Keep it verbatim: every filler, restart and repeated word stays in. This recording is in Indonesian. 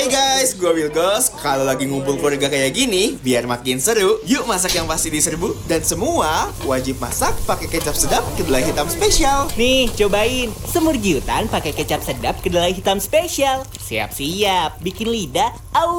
Hai guys, gue Wilgos. Kalau lagi ngumpul keluarga kayak gini, biar makin seru, yuk masak yang pasti diserbu. Dan semua wajib masak pakai kecap sedap kedelai hitam spesial. Nih, cobain semur giutan pakai kecap sedap kedelai hitam spesial. Siap-siap, bikin lidah au.